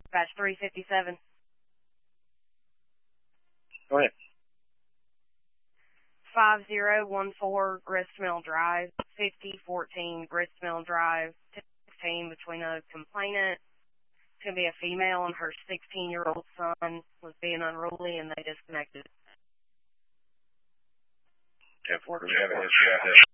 Batch 357. Go ahead. 5014 Gristmill Drive, 5014 Gristmill Drive, 16 between a complainant. It's going to be a female and her 16-year-old son was being unruly and they disconnected. 10-4,